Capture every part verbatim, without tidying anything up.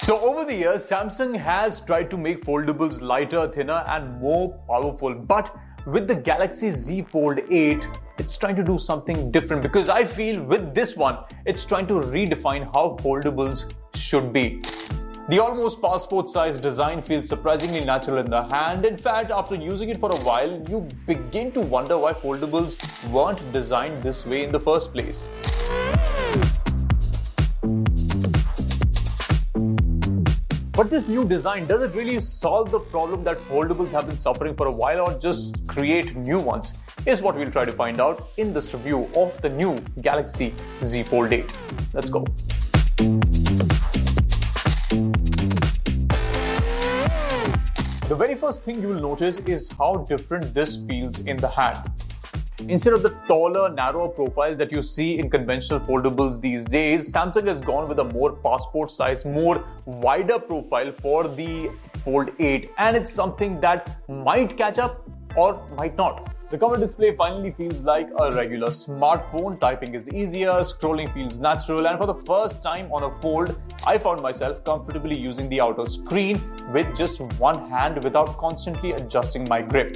So over the years, Samsung has tried to make foldables lighter, thinner and more powerful. But with the Galaxy Z Fold eight, it's trying to do something different, because I feel with this one, it's trying to redefine how foldables should be. The almost passport-sized design feels surprisingly natural in the hand. In fact, after using it for a while, you begin to wonder why foldables weren't designed this way in the first place. But this new design, does it really solve the problem that foldables have been suffering for a while, or just create new ones? Is what we'll try to find out in this review of the new Galaxy Z Fold eight. Let's go. The very first thing you will notice is how different this feels in the hand. Instead of the taller, narrower profiles that you see in conventional foldables these days, Samsung has gone with a more passport-sized, more wider profile for the Fold eight, and it's something that might catch up or might not. The cover display finally feels like a regular smartphone. Typing is easier, scrolling feels natural, and for the first time on a Fold, I found myself comfortably using the outer screen with just one hand without constantly adjusting my grip.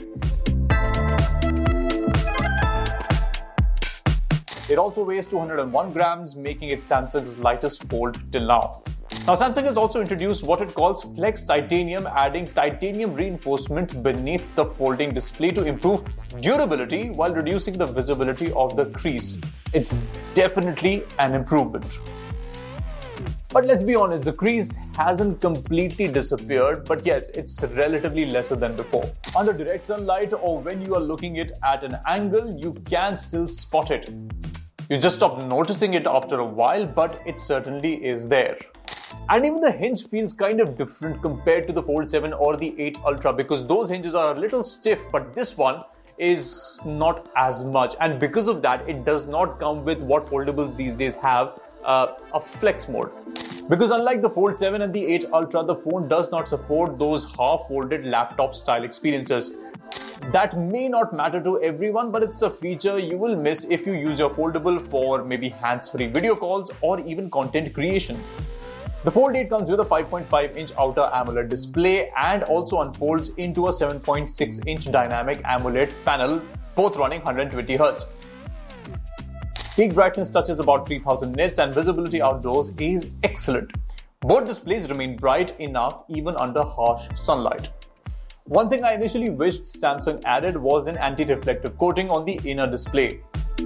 It also weighs two hundred one grams, making it Samsung's lightest fold till now. Now, Samsung has also introduced what it calls Flex Titanium, adding titanium reinforcement beneath the folding display to improve durability while reducing the visibility of the crease. It's definitely an improvement. But let's be honest, the crease hasn't completely disappeared, but yes, it's relatively lesser than before. Under direct sunlight or when you are looking it at an angle, you can still spot it. You just stop noticing it after a while, but it certainly is there. And even the hinge feels kind of different compared to the Fold seven or the eight Ultra, because those hinges are a little stiff, but this one is not as much. And because of that, it does not come with what foldables these days have, uh, a flex mode. Because unlike the Fold seven and the eight Ultra, the phone does not support those half-folded laptop style experiences. That may not matter to everyone, but it's a feature you will miss if you use your foldable for maybe hands-free video calls or even content creation. The Fold eight comes with a five point five inch outer AMOLED display and also unfolds into a seven point six inch dynamic AMOLED panel, both running one hundred twenty hertz. Peak brightness touches about three thousand nits and visibility outdoors is excellent. Both displays remain bright enough even under harsh sunlight. One thing I initially wished Samsung added was an anti-reflective coating on the inner display.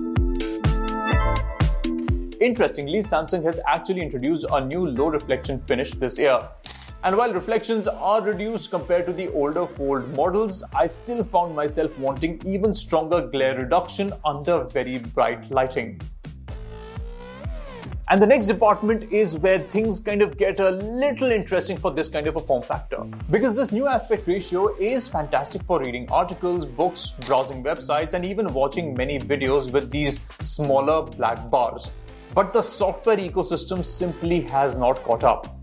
Interestingly, Samsung has actually introduced a new low reflection finish this year. And while reflections are reduced compared to the older Fold models, I still found myself wanting even stronger glare reduction under very bright lighting. And the next department is where things kind of get a little interesting for this kind of a form factor. Because this new aspect ratio is fantastic for reading articles, books, browsing websites, and even watching many videos with these smaller black bars. But the software ecosystem simply has not caught up.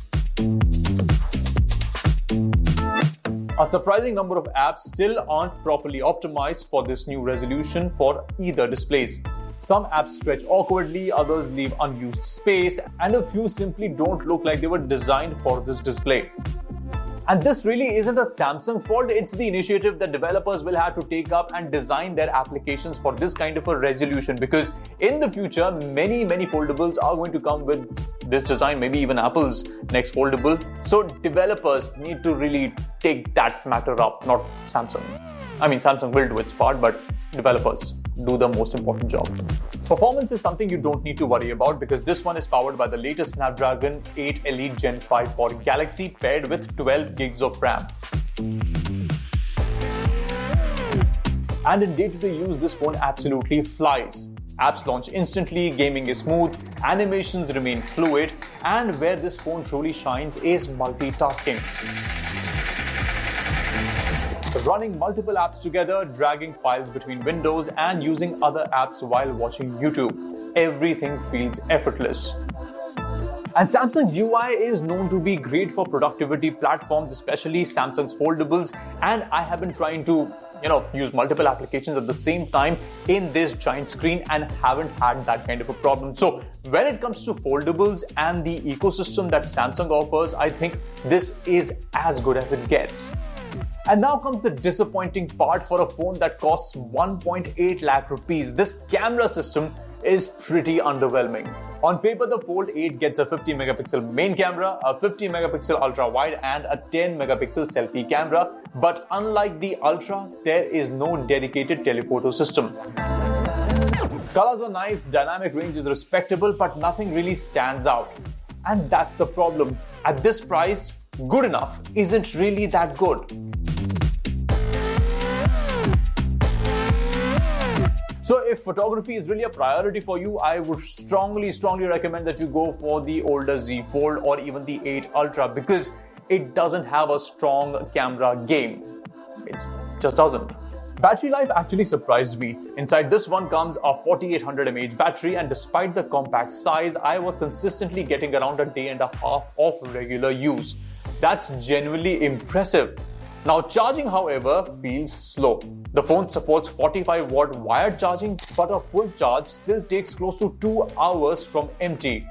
A surprising number of apps still aren't properly optimized for this new resolution for either displays. Some apps stretch awkwardly, others leave unused space, and a few simply don't look like they were designed for this display. And this really isn't a Samsung fault, it's the initiative that developers will have to take up and design their applications for this kind of a resolution, because in the future, many, many foldables are going to come with this design, maybe even Apple's next foldable. So developers need to really take that matter up, not Samsung. I mean, Samsung will do its part, but developers do the most important job. Performance is something you don't need to worry about, because this one is powered by the latest Snapdragon eight Elite Gen five for Galaxy, paired with twelve gigs of RAM. And in day-to-day use, this phone absolutely flies. Apps launch instantly, gaming is smooth, animations remain fluid, and where this phone truly shines is multitasking. Running multiple apps together, dragging files between windows, and using other apps while watching YouTube. Everything feels effortless. And Samsung's U I is known to be great for productivity platforms, especially Samsung's foldables, and I have been trying to you know, use multiple applications at the same time in this giant screen and haven't had that kind of a problem. So when it comes to foldables and the ecosystem that Samsung offers, I think this is as good as it gets. And now comes the disappointing part for a phone that costs one point eight lakh rupees. This camera system is pretty underwhelming. On paper, the Fold eight gets a fifty megapixel main camera, a fifty megapixel ultra wide and a ten megapixel selfie camera. But unlike the Ultra, there is no dedicated telephoto system. Colors are nice, dynamic range is respectable, but nothing really stands out. And that's the problem. At this price, good enough isn't really that good. So if photography is really a priority for you, I would strongly, strongly recommend that you go for the older Z Fold or even the eight Ultra because it doesn't have a strong camera game. It just doesn't. Battery life actually surprised me. Inside this one comes a forty-eight hundred milliamp hour battery, and despite the compact size, I was consistently getting around a day and a half of regular use. That's genuinely impressive. Now, charging, however, feels slow. The phone supports forty-five watt wired charging, but a full charge still takes close to two hours from empty.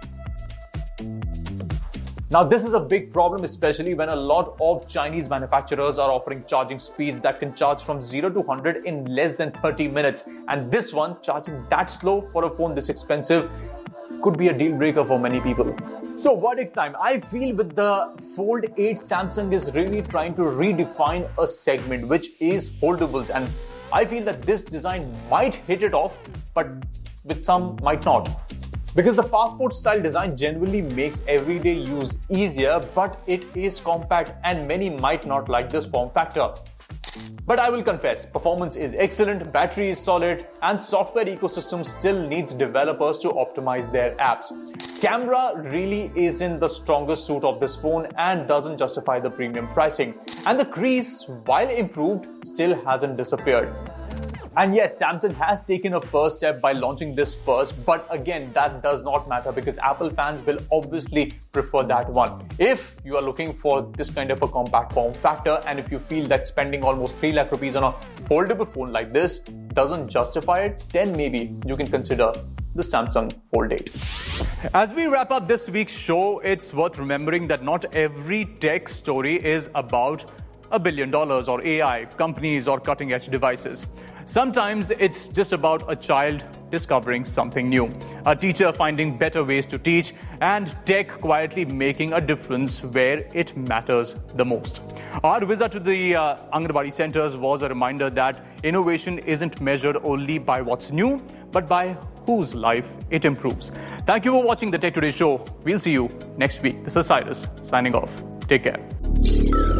Now, this is a big problem, especially when a lot of Chinese manufacturers are offering charging speeds that can charge from zero to one hundred in less than thirty minutes. And this one, charging that slow for a phone this expensive, could be a deal breaker for many people. So verdict time. I feel with the Fold eight, Samsung is really trying to redefine a segment, which is foldables. And I feel that this design might hit it off, but with some might not. Because the passport style design generally makes everyday use easier, but it is compact and many might not like this form factor. But I will confess, performance is excellent, battery is solid, and software ecosystem still needs developers to optimize their apps. Camera really isn't the strongest suit of this phone and doesn't justify the premium pricing. And the crease, while improved, still hasn't disappeared. And yes, Samsung has taken a first step by launching this first, but again, that does not matter because Apple fans will obviously prefer that one. If you are looking for this kind of a compact form factor, and if you feel that spending almost three lakh rupees on a foldable phone like this doesn't justify it, then maybe you can consider the Samsung Fold eight. As we wrap up this week's show, it's worth remembering that not every tech story is about a billion dollars or A I, companies or cutting-edge devices. Sometimes it's just about a child discovering something new, a teacher finding better ways to teach, and tech quietly making a difference where it matters the most. Our visit to the uh, Anganwadi centers was a reminder that innovation isn't measured only by what's new, but by whose life it improves. Thank you for watching the Tech Today show. We'll see you next week. This is Cyrus signing off. Take care.